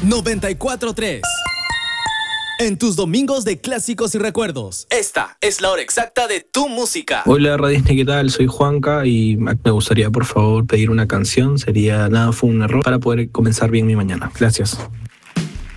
94.3. En tus domingos de clásicos y recuerdos, esta es la hora exacta de tu música. Hola Radio Disney, ¿qué tal? Soy Juanca y me gustaría por favor pedir una canción. Sería Nada fue un error para poder comenzar bien mi mañana. Gracias.